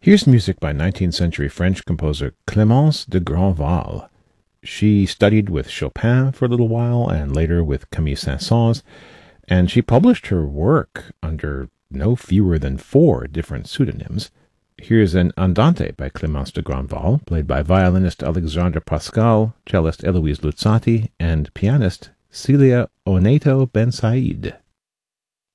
Here's music by 19th century French composer Clémence de Grandval. She studied with Chopin for a little while and later with Camille Saint-Saëns, and she published her work under no fewer than 4 different pseudonyms. Here's an Andante by Clémence de Grandval, played by violinist Alexandre Pascal, cellist Eloise Luzzati, and pianist Celia Oneto Ben Said.